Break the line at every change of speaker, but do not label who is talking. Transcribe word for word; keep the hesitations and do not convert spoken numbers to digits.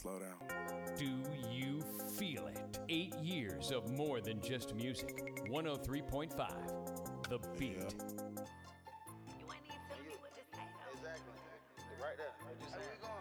slow down.
Do you feel it? Eight years of more than just music. one oh three point five, The Beat.
Yeah.
You ain't need to tell me what to say, though.
Exactly. Right there. What you saying?